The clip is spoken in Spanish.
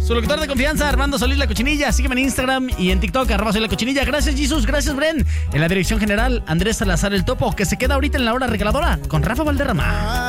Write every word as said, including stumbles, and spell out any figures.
Su locutor de confianza, Armando Solís La Cochinilla. Sígueme en Instagram y en TikTok, arroba Soy La Cochinilla. Gracias, Jesus. Gracias, Bren. En la dirección general, Andrés Salazar el Topo, que se queda ahorita en la hora regaladora con Rafa Valderrama.